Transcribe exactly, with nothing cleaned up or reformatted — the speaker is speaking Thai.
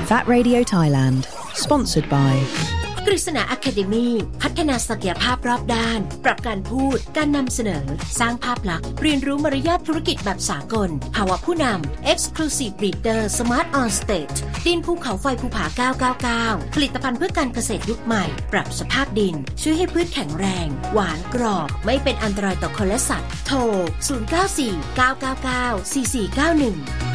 That Radio Thailand Sponsored by กฤษณา Academy พัฒนาศักยภาพรอบด้านปรับการพูดการนำเสนอสร้างภาพลักษณ์เรียนรู้มารยาทธุรกิจแบบสากลภาวะผู้นำ Exclusive Leader Smart on Stage ดินภูเขาไฟภูผาเก้าเก้าเก้าผลิตภัณฑ์เพื่อการเกษตรยุคใหม่ปรับสภาพดินช่วยให้พืชแข็งแรงหวานกรอบไม่เป็นอันตรายต่อคนและสัตว์โทรศูนย์ เก้า สี่ เก้า เก้า เก้า สี่ สี่ เก้า หนึ่ง